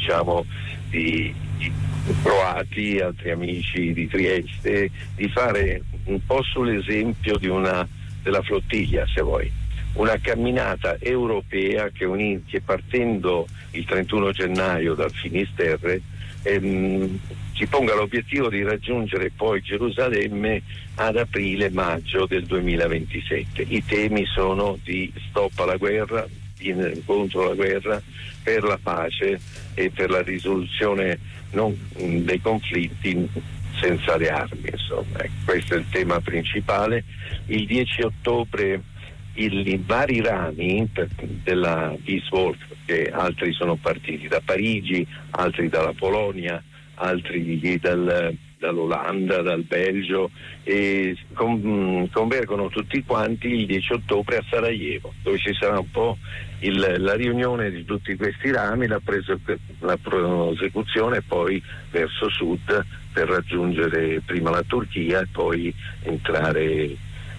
diciamo di croati, altri amici di Trieste, di fare un po' sull'esempio della flottiglia, se vuoi, una camminata europea che partendo il 31 gennaio dal Finisterre si ponga l'obiettivo di raggiungere poi Gerusalemme ad aprile-maggio del 2027. I temi sono di stop alla guerra, contro la guerra, per la pace e per la risoluzione dei conflitti senza le armi, insomma. Questo è il tema principale. Il 10 ottobre i vari rami della Peace Walk, che altri sono partiti da Parigi, altri dalla Polonia, altri dall'Olanda, dal Belgio, e convergono tutti quanti il 10 ottobre a Sarajevo, dove ci sarà un po' la riunione di tutti questi rami, la prosecuzione poi verso sud per raggiungere prima la Turchia e poi entrare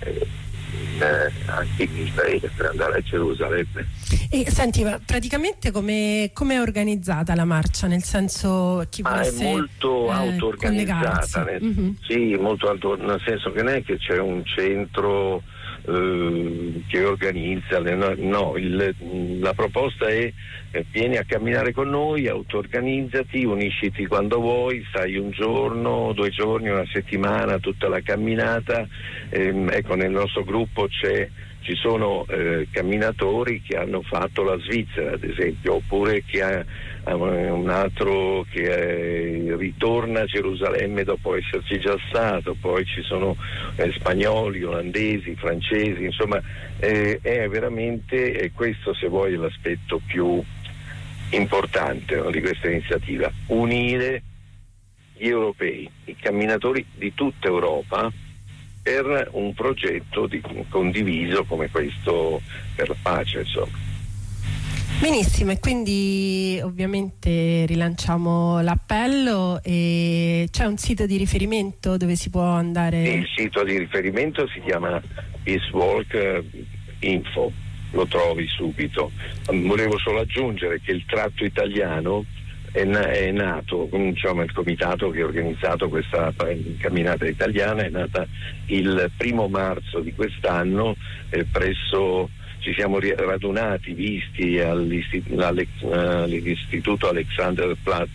anche in Israele per andare a Gerusalemme. E senti, ma praticamente come è organizzata la marcia? Nel senso, chi volesse, è molto auto-organizzata, sì, molto nel senso che non è che c'è un centro che organizza, la proposta è vieni a camminare con noi, auto-organizzati, unisciti quando vuoi, stai un giorno, 2 giorni, una settimana, tutta la camminata. Ecco, nel nostro gruppo ci sono camminatori che hanno fatto la Svizzera, ad esempio, oppure che ha un altro che ritorna a Gerusalemme dopo esserci già stato, poi ci sono spagnoli, olandesi, francesi, insomma è veramente questo, se vuoi, l'aspetto più importante, no, di questa iniziativa: unire gli europei, i camminatori di tutta Europa, per un progetto condiviso come questo per la pace, insomma. Benissimo, e quindi ovviamente rilanciamo l'appello. E c'è un sito di riferimento dove si può andare? Sì, il sito di riferimento si chiama Peace Walk Info, lo trovi subito. Volevo solo aggiungere che il tratto italiano è nato, diciamo, il comitato che ha organizzato questa camminata italiana è nata il 1° marzo di quest'anno ci siamo radunati, visti all'istituto Alexander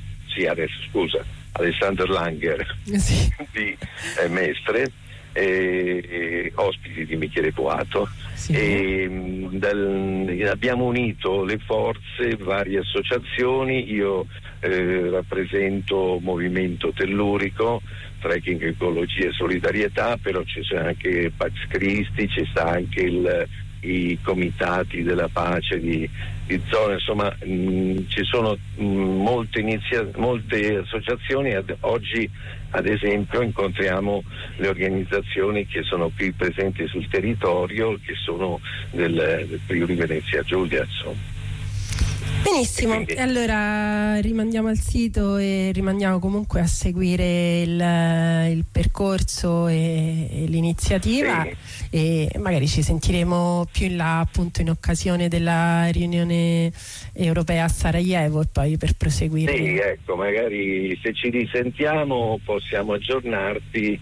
Langer sì. di Mestre, ospiti di Michele Boato, sì. Abbiamo unito le forze, varie associazioni. Io rappresento Movimento Tellurico, Trekking, Ecologia e Solidarietà, però ci sono anche Pax Christi, ci sta anche i comitati della pace di zona, insomma ci sono molte associazioni. Oggi ad esempio incontriamo le organizzazioni che sono qui presenti sul territorio, che sono del Friuli Venezia Giulia, insomma. Benissimo, e allora rimandiamo al sito e rimandiamo comunque a seguire il percorso e l'iniziativa, sì. E magari ci sentiremo più in là, appunto, in occasione della riunione europea a Sarajevo, e poi per proseguire. Sì, ecco, magari se ci risentiamo possiamo aggiornare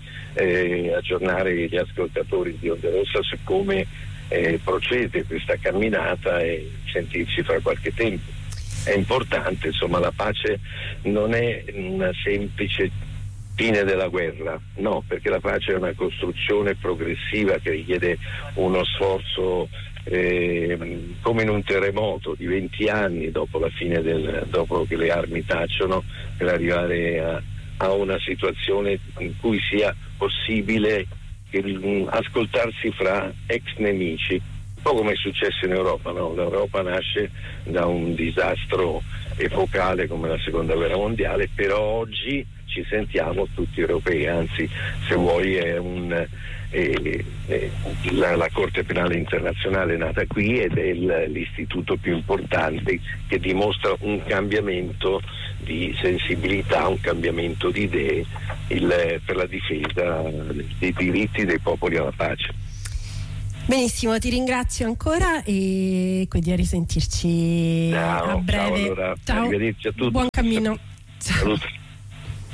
gli ascoltatori di Onda Rossa su come procede questa camminata e sentirci fra qualche tempo. È importante, insomma, la pace non è una semplice fine della guerra, no, perché la pace è una costruzione progressiva che richiede uno sforzo come in un terremoto di 20 anni dopo la fine dopo che le armi tacciono, per arrivare a una situazione in cui sia possibile ascoltarsi fra ex nemici, un po' come è successo in Europa, no? L'Europa nasce da un disastro epocale come la Seconda Guerra Mondiale, però oggi ci sentiamo tutti europei, anzi, se vuoi, la Corte Penale Internazionale è nata qui ed è l'istituto più importante che dimostra un cambiamento di sensibilità, un cambiamento di idee per la difesa dei diritti dei popoli alla pace. Benissimo, ti ringrazio ancora e quindi a risentirci a breve. Ciao, allora. Ciao. Arrivederci a tutti. Buon cammino. Ciao. Salute.